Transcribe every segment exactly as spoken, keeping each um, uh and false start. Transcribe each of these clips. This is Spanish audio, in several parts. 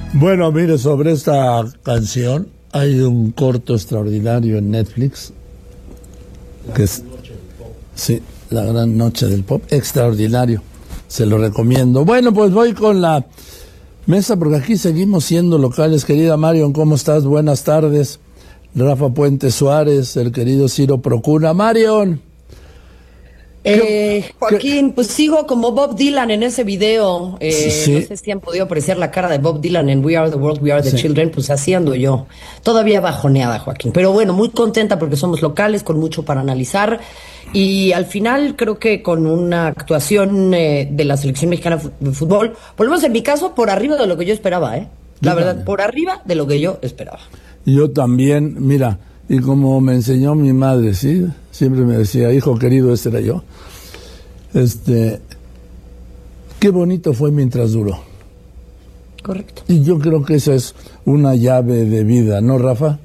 Bueno, mire, sobre esta canción hay un corto extraordinario en Netflix, que es, sí, La Gran Noche del Pop, extraordinario, se lo recomiendo. Bueno, pues voy con la mesa, porque aquí seguimos siendo locales. Querida Marion, ¿cómo estás? Buenas tardes. Rafa Puente Suárez, el querido Ciro Procuna. Marion. Eh, Joaquín, pues sigo como Bob Dylan en ese video. Eh, sí. No sé si han podido apreciar la cara de Bob Dylan en We Are the World, We Are the sí. Children. Pues así ando yo. Todavía bajoneada, Joaquín. Pero bueno, muy contenta porque somos locales, con mucho para analizar. Y al final creo que con una actuación eh, de la selección mexicana de fútbol, por lo menos en mi caso, por arriba de lo que yo esperaba, ¿eh? La yo verdad, también. Por arriba de lo que yo esperaba. Yo también, mira, y como me enseñó mi madre, ¿sí? Siempre me decía, hijo querido, ese era yo. Este, qué bonito fue mientras duró. Correcto. Y yo creo que esa es una llave de vida, ¿no, Rafa?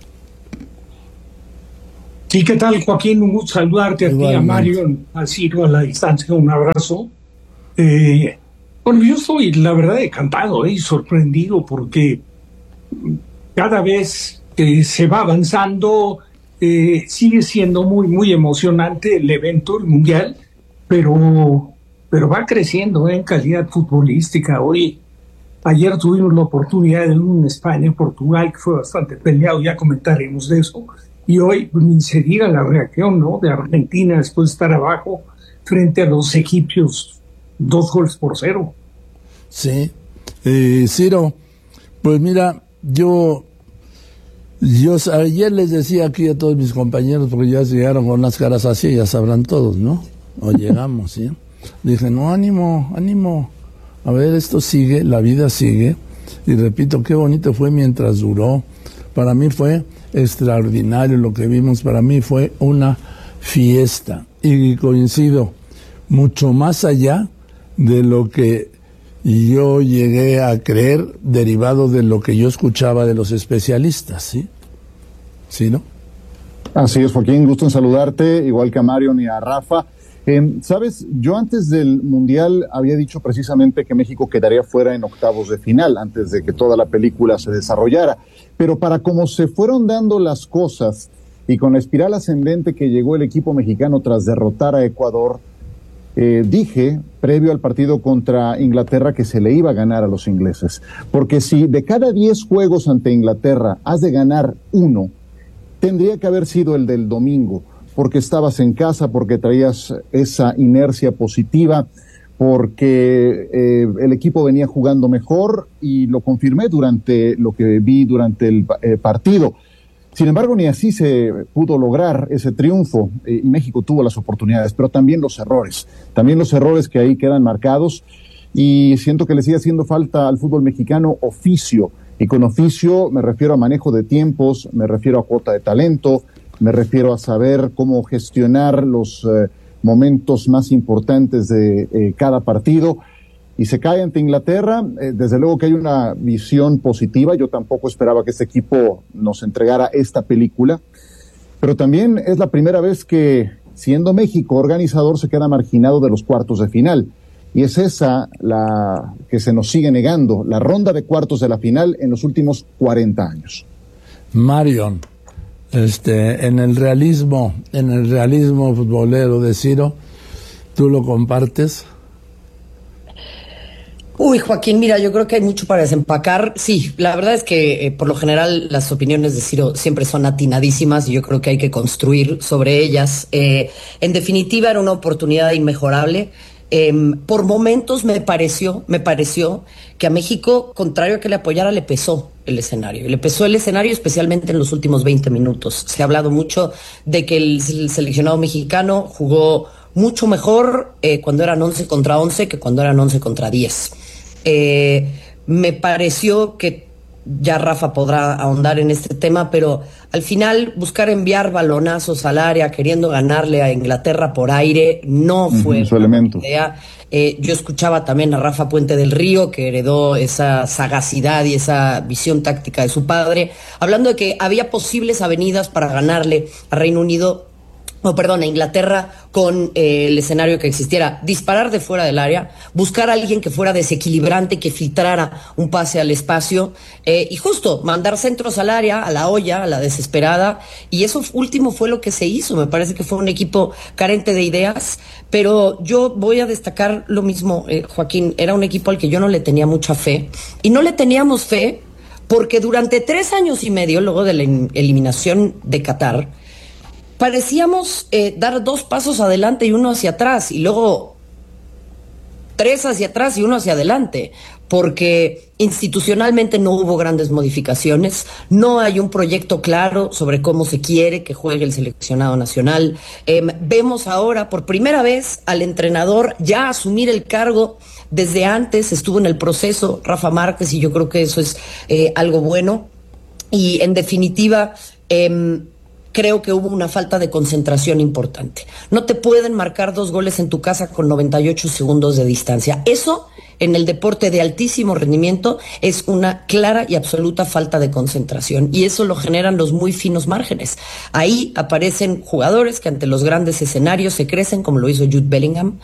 Sí, ¿qué tal, Joaquín? Un gusto saludarte a ti, a Mario, a Ciro, a la distancia, un abrazo. Eh, bueno, yo estoy, la verdad, encantado y eh, sorprendido porque cada vez que se va avanzando eh, sigue siendo muy, muy emocionante el evento, el Mundial, pero, pero va creciendo eh, en calidad futbolística. Hoy, ayer tuvimos la oportunidad de un España-Portugal que fue bastante peleado, ya comentaremos de eso. Y hoy pues, se diga la reacción, ¿no?, de Argentina después de estar abajo frente a los egipcios, dos goles por cero. Sí, eh, Ciro, pues mira, yo, yo ayer les decía aquí a todos mis compañeros, porque ya llegaron con las caras así, ya sabrán todos, ¿no? O llegamos, ¿sí? Dije, no, ánimo, ánimo, a ver, esto sigue, la vida sigue, y repito, qué bonito fue mientras duró. Para mí fue extraordinario lo que vimos, para mí fue una fiesta, y coincido, mucho más allá de lo que yo llegué a creer, derivado de lo que yo escuchaba de los especialistas, ¿sí? ¿Sí, no? Así es, Joaquín, gusto en saludarte, igual que a Mario y a Rafa. Eh, Sabes, yo antes del Mundial había dicho precisamente que México quedaría fuera en octavos de final, antes de que toda la película se desarrollara. Pero para cómo se fueron dando las cosas y con la espiral ascendente que llegó el equipo mexicano tras derrotar a Ecuador, eh, dije, previo al partido contra Inglaterra, que se le iba a ganar a los ingleses. Porque si de cada diez juegos ante Inglaterra has de ganar uno, tendría que haber sido el del domingo, porque estabas en casa, porque traías esa inercia positiva, porque eh, el equipo venía jugando mejor, y lo confirmé durante lo que vi durante el eh, partido. Sin embargo, ni así se pudo lograr ese triunfo, eh, y México tuvo las oportunidades, pero también los errores, también los errores que ahí quedan marcados, y siento que le sigue haciendo falta al fútbol mexicano oficio, y con oficio me refiero a manejo de tiempos, me refiero a cuota de talento, me refiero a saber cómo gestionar los eh, momentos más importantes de eh, cada partido. Y se cae ante Inglaterra, eh, desde luego que hay una visión positiva. Yo tampoco esperaba que este equipo nos entregara esta película, pero también es la primera vez que, siendo México organizador, se queda marginado de los cuartos de final. Y es esa la que se nos sigue negando, la ronda de cuartos de la final en los últimos cuarenta años. Marion, este, en el realismo, en el realismo futbolero de Ciro, ¿tú lo compartes? Uy, Joaquín, mira, yo creo que hay mucho para desempacar. Sí, la verdad es que eh, por lo general las opiniones de Ciro siempre son atinadísimas y yo creo que hay que construir sobre ellas. Eh, en definitiva, era una oportunidad inmejorable. Eh, por momentos me pareció, me pareció que a México, contrario a que le apoyara, le pesó el escenario. Le pesó el escenario especialmente en los últimos veinte minutos. Se ha hablado mucho de que el, el seleccionado mexicano jugó mucho mejor eh, cuando eran once contra once que cuando eran once contra diez. Eh, me pareció que ya Rafa podrá ahondar en este tema, pero al final buscar enviar balonazos al área queriendo ganarle a Inglaterra por aire no fue uh-huh, una buena idea. Eh, yo escuchaba también a Rafa Puente del Río, que heredó esa sagacidad y esa visión táctica de su padre, hablando de que había posibles avenidas para ganarle a Reino Unido. o perdón, a Inglaterra con eh, el escenario que existiera, disparar de fuera del área, buscar a alguien que fuera desequilibrante, que filtrara un pase al espacio, eh, y justo mandar centros al área, a la olla, a la desesperada, y eso último fue lo que se hizo. Me parece que fue un equipo carente de ideas, pero yo voy a destacar lo mismo, eh, Joaquín, era un equipo al que yo no le tenía mucha fe, y no le teníamos fe porque durante tres años y medio, luego de la eliminación de Qatar, parecíamos eh, dar dos pasos adelante y uno hacia atrás, y luego tres hacia atrás y uno hacia adelante, porque institucionalmente no hubo grandes modificaciones, no hay un proyecto claro sobre cómo se quiere que juegue el seleccionado nacional. Eh, vemos ahora por primera vez al entrenador ya asumir el cargo. Desde antes estuvo en el proceso Rafa Márquez, y yo creo que eso es eh, algo bueno. Y en definitiva, eh, creo que hubo una falta de concentración importante. No te pueden marcar dos goles en tu casa con noventa y ocho segundos de distancia. Eso, en el deporte de altísimo rendimiento, es una clara y absoluta falta de concentración, y eso lo generan los muy finos márgenes. Ahí aparecen jugadores que ante los grandes escenarios se crecen, como lo hizo Jude Bellingham,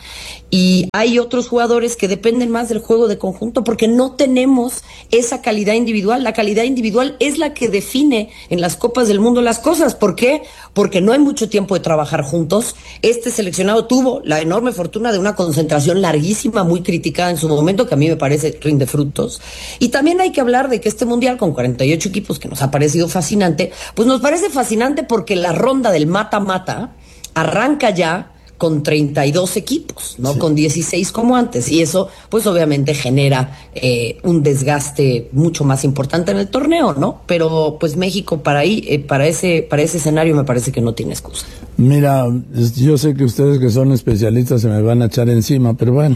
y hay otros jugadores que dependen más del juego de conjunto porque no tenemos esa calidad individual. La calidad individual es la que define en las Copas del Mundo las cosas. ¿Por qué? Porque no hay mucho tiempo de trabajar juntos. Este seleccionado tuvo la enorme fortuna de una concentración larguísima, muy criticada en su momento, que a mí me parece rinde frutos. Y también hay que hablar de que este mundial con cuarenta y ocho equipos, que nos ha parecido fascinante, pues nos parece fascinante porque la ronda del mata-mata arranca ya con treinta y dos equipos, no sí. con dieciséis como antes, y eso pues obviamente genera eh, un desgaste mucho más importante en el torneo, ¿no? Pero pues México para ahí, eh, para ese, para ese escenario me parece que no tiene excusa. Mira, yo sé que ustedes que son especialistas se me van a echar encima, pero bueno,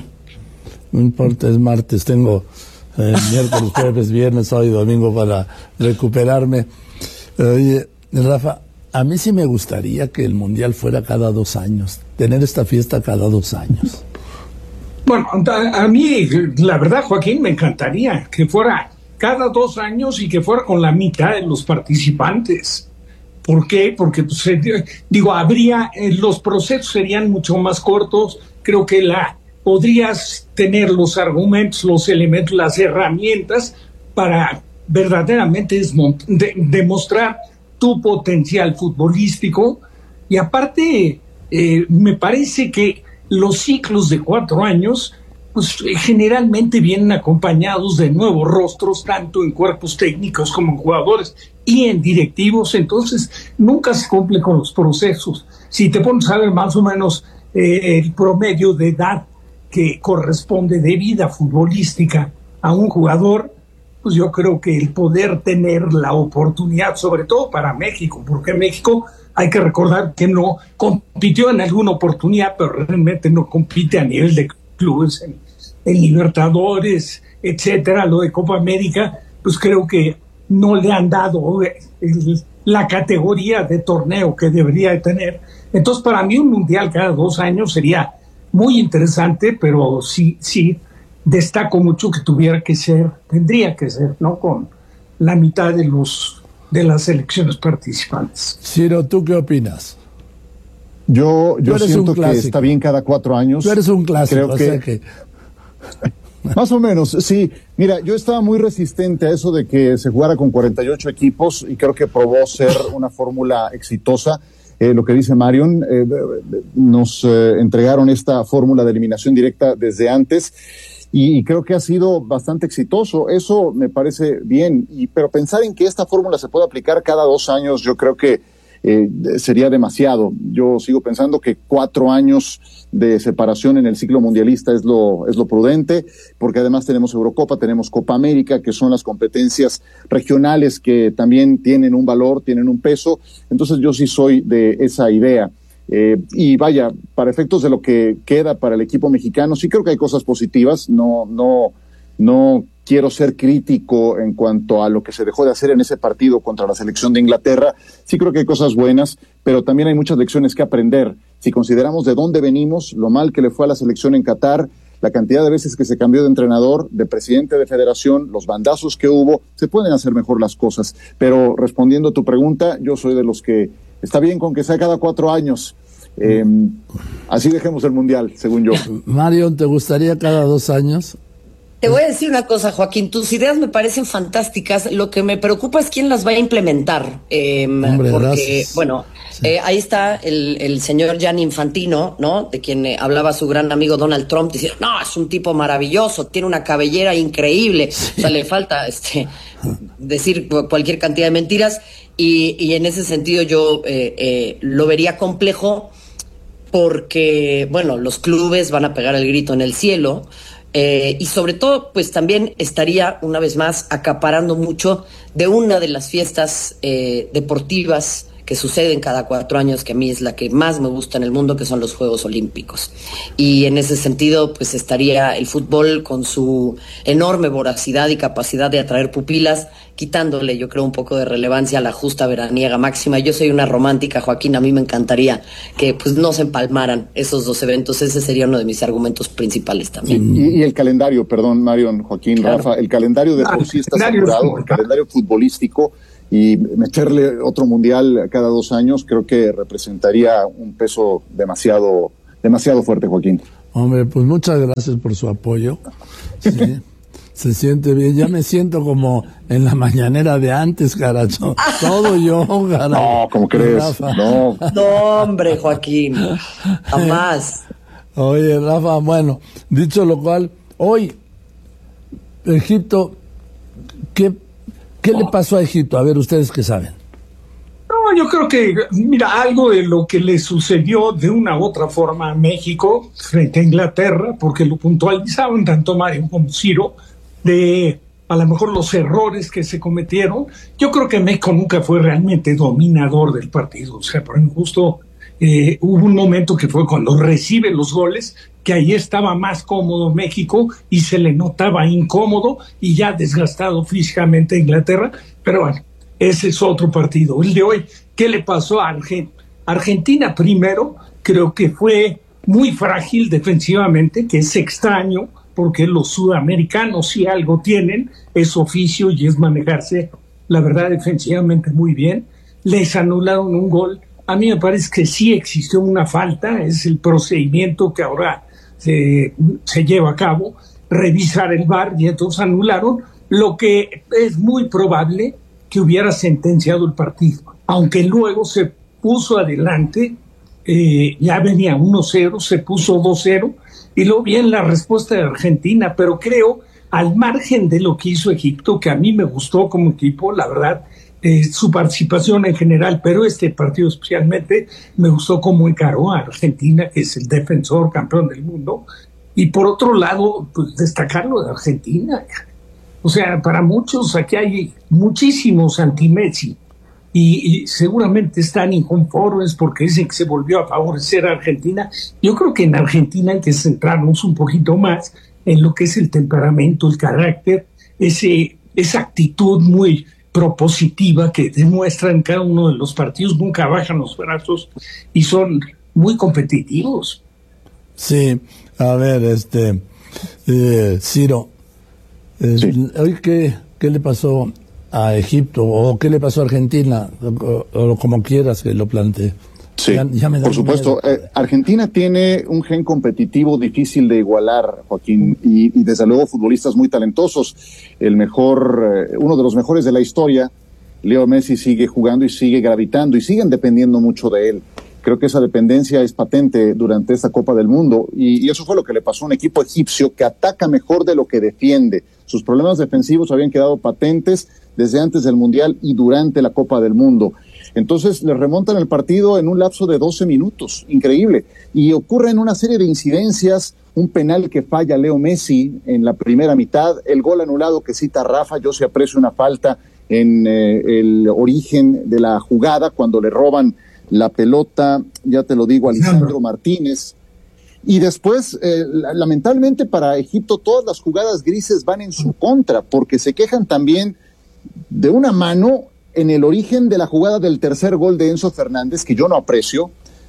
no importa, es martes, tengo eh, miércoles, jueves, viernes, sábado y domingo para recuperarme. Oye, Rafa, a mí sí me gustaría que el Mundial fuera cada dos años, tener esta fiesta cada dos años. Bueno, a, a mí, la verdad, Joaquín, me encantaría que fuera cada dos años y que fuera con la mitad de los participantes. ¿Por qué? Porque, pues, digo, habría, los procesos serían mucho más cortos. Creo que la podrías tener los argumentos, los elementos, las herramientas para verdaderamente de, demostrar tu potencial futbolístico. Y aparte, eh, me parece que los ciclos de cuatro años pues generalmente vienen acompañados de nuevos rostros, tanto en cuerpos técnicos como en jugadores y en directivos. Entonces nunca se cumple con los procesos. Si te pones a ver más o menos eh, el promedio de edad que corresponde de vida futbolística a un jugador, pues yo creo que el poder tener la oportunidad, sobre todo para México, porque México, hay que recordar que no compitió en alguna oportunidad, pero realmente no compite a nivel de clubes en, en Libertadores, etcétera. Lo de Copa América, pues creo que no le han dado el, la categoría de torneo que debería de tener. Entonces, para mí un mundial cada dos años sería muy interesante, pero sí, sí, destaco mucho que tuviera que ser, tendría que ser, ¿no? Con la mitad de los de las selecciones participantes. Ciro, ¿tú qué opinas? Yo, yo siento que está bien cada cuatro años. Tú eres un clásico, creo o que... sea que... Más o menos, sí. Mira, yo estaba muy resistente a eso de que se jugara con cuarenta y ocho equipos y creo que probó ser una fórmula exitosa. Eh, lo que dice Marion, eh, nos eh, entregaron esta fórmula de eliminación directa desde antes y, y creo que ha sido bastante exitoso. Eso me parece bien, y, pero pensar en que esta fórmula se puede aplicar cada dos años, yo creo que eh, sería demasiado. Yo sigo pensando que cuatro años de separación en el ciclo mundialista es lo, es lo prudente, porque además tenemos Eurocopa, tenemos Copa América, que son las competencias regionales que también tienen un valor, tienen un peso. Entonces yo sí soy de esa idea. Eh, y vaya, para efectos de lo que queda para el equipo mexicano, sí creo que hay cosas positivas. No, no, no quiero ser crítico en cuanto a lo que se dejó de hacer en ese partido contra la selección de Inglaterra. Sí creo que hay cosas buenas, pero también hay muchas lecciones que aprender. Si consideramos de dónde venimos, lo mal que le fue a la selección en Qatar, la cantidad de veces que se cambió de entrenador, de presidente de federación, los bandazos que hubo, se pueden hacer mejor las cosas. Pero respondiendo a tu pregunta, yo soy de los que está bien con que sea cada cuatro años, Eh, así dejemos el Mundial, según yo. Marion, ¿te gustaría cada dos años? Te voy a decir una cosa, Joaquín, tus ideas me parecen fantásticas, lo que me preocupa es quién las va a implementar, eh, Hombre, porque, gracias. bueno, Sí. eh, ahí está el, el señor Gianni Infantino, ¿no?, de quien eh, hablaba su gran amigo Donald Trump, diciendo, no, es un tipo maravilloso, tiene una cabellera increíble, sí. O sea, le falta este decir cualquier cantidad de mentiras, y, y en ese sentido yo eh, eh, lo vería complejo, porque, bueno, los clubes van a pegar el grito en el cielo, Eh, y sobre todo, pues también estaría, una vez más, acaparando mucho de una de las fiestas eh, deportivas que suceden cada cuatro años, que a mí es la que más me gusta en el mundo, que son los Juegos Olímpicos. Y en ese sentido, pues estaría el fútbol con su enorme voracidad y capacidad de atraer pupilas, quitándole, yo creo, un poco de relevancia a la justa veraniega máxima. Yo soy una romántica, Joaquín, a mí me encantaría que pues no se empalmaran esos dos eventos. Ese sería uno de mis argumentos principales también. Y, y el calendario, perdón, Marion, Joaquín, claro. Rafa, el calendario de por sí está saturado, el calendario futbolístico, y meterle otro mundial cada dos años creo que representaría un peso demasiado, demasiado fuerte, Joaquín. Hombre, pues muchas gracias por su apoyo. Sí. Se siente bien, ya me siento como en la mañanera de antes, caracho. Todo yo, carajo. No, ¿cómo crees? Rafa. No. No, hombre, Joaquín, jamás. Oye, Rafa, bueno, dicho lo cual, hoy, Egipto, ¿qué, qué le pasó a Egipto? A ver, ustedes qué saben. No, yo creo que, mira, algo de lo que le sucedió de una u otra forma a México frente a Inglaterra, porque lo puntualizaban tanto Mario como Ciro, de a lo mejor los errores que se cometieron. Yo creo que México nunca fue realmente dominador del partido, o sea, por ejemplo, justo eh, hubo un momento que fue cuando recibe los goles, que ahí estaba más cómodo México y se le notaba incómodo y ya desgastado físicamente a Inglaterra, pero bueno, ese es otro partido. El de hoy, ¿qué le pasó a Argentina? Argentina primero, creo que fue muy frágil defensivamente, que es extraño, porque los sudamericanos si algo tienen, es oficio y es manejarse, la verdad, defensivamente muy bien. Les anularon un gol. A mí me parece que sí existió una falta, es el procedimiento que ahora se, se lleva a cabo, revisar el V A R, y entonces anularon, lo que es muy probable que hubiera sentenciado el partido, aunque luego se puso adelante, eh, ya venía uno cero, se puso dos cero, y luego bien la respuesta de Argentina, pero creo, al margen de lo que hizo Egipto, que a mí me gustó como equipo, la verdad, eh, su participación en general, pero este partido especialmente me gustó cómo encaró a Argentina, que es el defensor campeón del mundo, y por otro lado, pues destacar lo de Argentina. O sea, para muchos aquí hay muchísimos anti-Messi, y, y seguramente están inconformes porque dicen que se volvió a favorecer a Argentina. Yo creo que en Argentina hay que centrarnos un poquito más en lo que es el temperamento, el carácter, ese, esa actitud muy propositiva que demuestra en cada uno de los partidos. Nunca bajan los brazos y son muy competitivos. Sí, a ver, este, eh, Ciro, eh, sí. ¿Hoy qué, qué le pasó a Egipto o qué le pasó a Argentina, o, o como quieras que lo plantee? Sí, ya, ya me da por supuesto. Eh, Argentina tiene un gen competitivo difícil de igualar, Joaquín, y, y desde luego futbolistas muy talentosos. El mejor, eh, uno de los mejores de la historia, Leo Messi, sigue jugando y sigue gravitando y siguen dependiendo mucho de él. Creo que esa dependencia es patente durante esta Copa del Mundo, y, y eso fue lo que le pasó a un equipo egipcio que ataca mejor de lo que defiende. Sus problemas defensivos habían quedado patentes desde antes del Mundial y durante la Copa del Mundo. Entonces le remontan el partido en un lapso de doce minutos, increíble, y ocurren una serie de incidencias, un penal que falla Leo Messi en la primera mitad, el gol anulado que cita Rafa. Yo sí aprecio una falta en eh, el origen de la jugada, cuando le roban la pelota, ya te lo digo, a Lisandro Martínez. Y después, eh, lamentablemente para Egipto, todas las jugadas grises van en su contra, porque se quejan también de una mano en el origen de la jugada del tercer gol de Enzo Fernández, que yo no aprecio.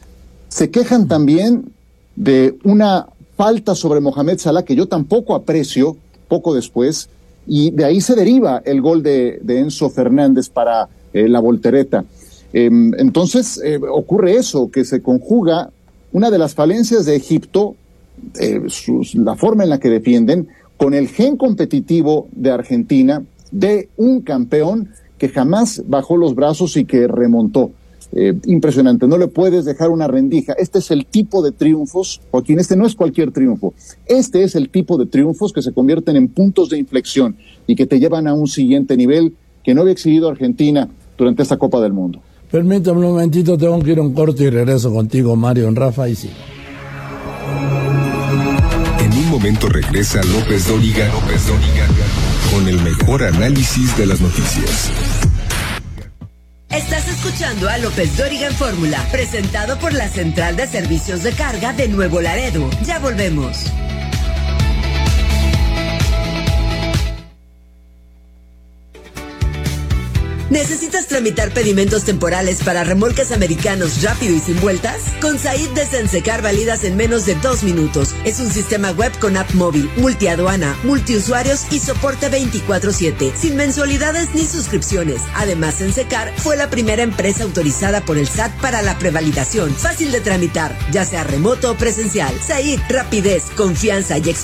Se quejan también de una falta sobre Mohamed Salah, que yo tampoco aprecio, poco después, y de ahí se deriva el gol de, de Enzo Fernández para eh, la voltereta. Eh, entonces eh, ocurre eso, que se conjuga una de las falencias de Egipto, eh, sus, la forma en la que defienden, con el gen competitivo de Argentina, de un campeón que jamás bajó los brazos y que remontó. Eh, impresionante, no le puedes dejar una rendija. Este es el tipo de triunfos, Joaquín, este no es cualquier triunfo, este es el tipo de triunfos que se convierten en puntos de inflexión y que te llevan a un siguiente nivel que no había exhibido Argentina durante esta Copa del Mundo. Permítame un momentito, tengo que ir a un corte y regreso contigo, Mario, en Rafa, y sí. En un momento regresa López Dóriga, López Dóriga, con el mejor análisis de las noticias. Estás escuchando a López Dóriga en Fórmula, presentado por la Central de Servicios de Carga de Nuevo Laredo. Ya volvemos. ¿Necesitas tramitar pedimentos temporales para remolques americanos rápido y sin vueltas? Con Said de Sensecar validas en menos de dos minutos. Es un sistema web con app móvil, multiaduana, multiusuarios y soporte veinticuatro siete, sin mensualidades ni suscripciones. Además, Sensecar fue la primera empresa autorizada por el S A T para la prevalidación. Fácil de tramitar, ya sea remoto o presencial. Said, rapidez, confianza y experiencia